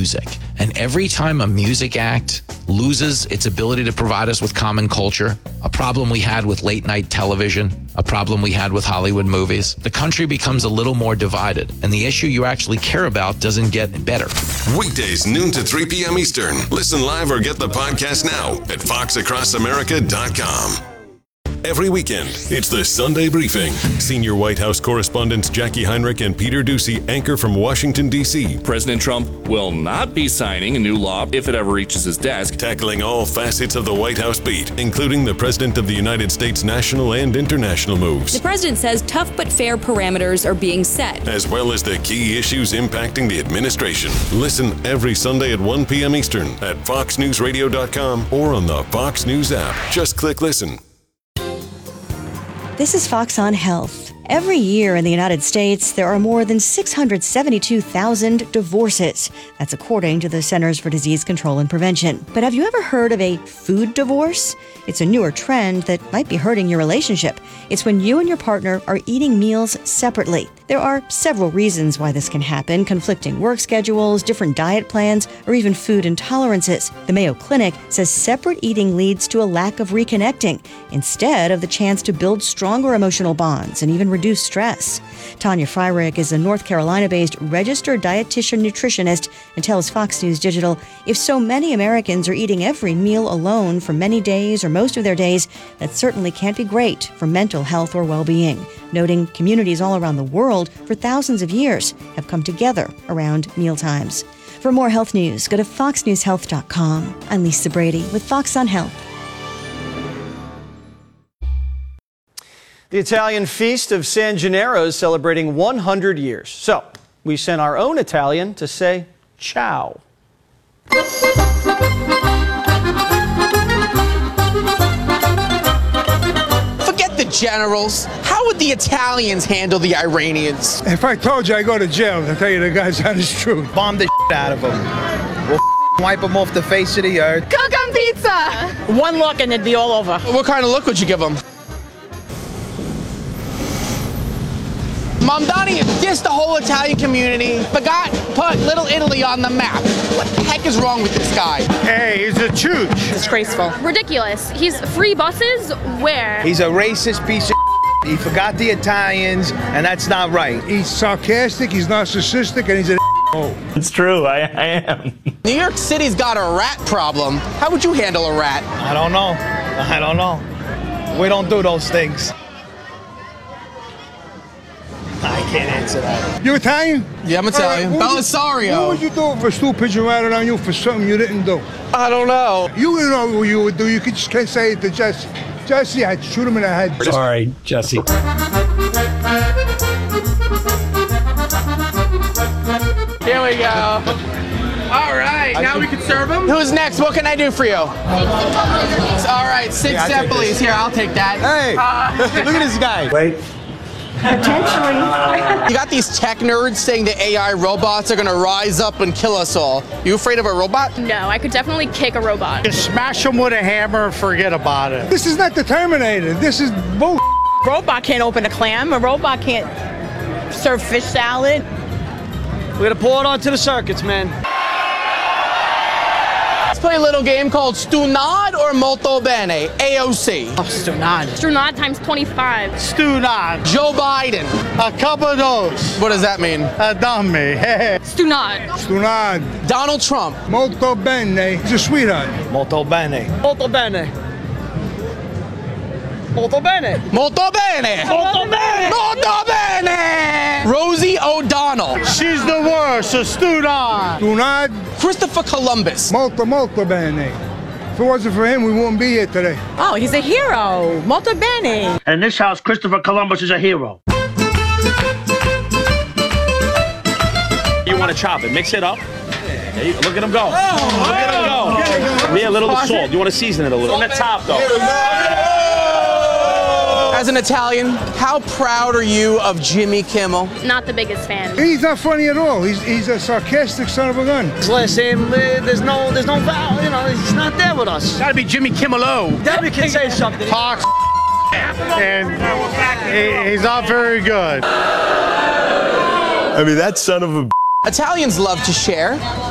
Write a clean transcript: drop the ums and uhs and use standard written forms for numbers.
music. And every time a music act loses its ability to provide us with common culture, a problem we had with late night television, a problem we had with Hollywood movies, the country becomes a little more divided, and the issue you actually care about doesn't get better. Weekdays, noon to 3 p.m. Eastern. Listen live or get the podcast now at foxacrossamerica.com. Every weekend, it's the Sunday Briefing. Senior White House correspondents Jackie Heinrich and Peter Doocy anchor from Washington, D.C. President Trump will not be signing a new law if it ever reaches his desk. Tackling all facets of the White House beat, including the President of the United States' national and international moves. The president says tough but fair parameters are being set, as well as the key issues impacting the administration. Listen every Sunday at 1 p.m. Eastern at foxnewsradio.com or on the Fox News app. Just click listen. This is Fox on Health. Every year in the United States, there are more than 672,000 divorces. That's according to the Centers for Disease Control and Prevention. But have you ever heard of a food divorce? It's a newer trend that might be hurting your relationship. It's when you and your partner are eating meals separately. There are several reasons why this can happen: conflicting work schedules, different diet plans, or even food intolerances. The Mayo Clinic says separate eating leads to a lack of reconnecting, instead of the chance to build stronger emotional bonds and even reduce stress. Tanya Fryrick is a North Carolina-based registered dietitian nutritionist and tells Fox News Digital, if so many Americans are eating every meal alone for many days or most of their days, that certainly can't be great for mental health or well-being, noting communities all around the world for thousands of years have come together around mealtimes. For more health news, go to foxnewshealth.com. I'm Lisa Brady with Fox on Health. The Italian feast of San Gennaro is celebrating 100 years. So we sent our own Italian to say ciao. Forget the generals. How would the Italians handle the Iranians? If I told you I go to jail, I'll tell you the guy's honest truth. Bomb the out of them. We'll wipe them off the face of the earth. Cook them pizza! One look and it'd be all over. What kind of look would you give them? Mamdani dissed the whole Italian community, put Little Italy on the map. What the heck is wrong with this guy? Hey, he's a chooch. Disgraceful. Ridiculous. He's free buses? Where? He's a racist piece of He forgot the Italians, and that's not right. He's sarcastic, he's narcissistic, and he's an It's true, I am. New York City's got a rat problem. How would you handle a rat? I don't know. We don't do those things. I can't answer that. You Italian? Yeah, I'm Italian. Belisario. What would you do if a stool pigeon ratted on you for something you didn't do? I don't know. You know what you would do. You could just can't say it to Jesse. Jesse, I'd shoot him in the head. Sorry, Jesse. Here we go. All right, now we can serve them. Who's next? What can I do for you? All right, 6 cent, please. Here, I'll take that. Hey, look at this guy. Wait. Potentially. You got these tech nerds saying the AI robots are gonna rise up and kill us all. You afraid of a robot? No, I could definitely kick a robot. Just smash them with a hammer and forget about it. This is not the Terminator. This is bull. Robot can't open a clam. A robot can't serve fish salad. We're gonna pour it onto the circuits, man. Let's play a little game called Stunad or Molto Bene, AOC. Oh, Stunad. Stunad times 25. Stunad. Joe Biden. A couple of those. What does that mean? A dummy. Stunad. Stunad. Donald Trump. Molto bene. He's a sweetheart. Molto bene. Molto bene. Molto bene. Molto bene. Molto bene. Molto bene. Rosie O'Donnell. She's the worst. A Stunad. Stunad. Christopher Columbus. Molto bene. If it wasn't for him, we wouldn't be here today. Oh, he's a hero. Molto bene. In this house, Christopher Columbus is a hero. You want to chop it, mix it up. There you, look at him go. Look at him go. Yeah, a little salt. You want to season it a little. On the top, though. As an Italian, how proud are you of Jimmy Kimmel? Not the biggest fan. He's not funny at all. He's a sarcastic son of a gun. Listen, there's no vowel, he's not there with us. Gotta be Jimmy Kimmel-o. Debbie can say something. Talks and he's not very good. I mean, that son of a... Italians love to share.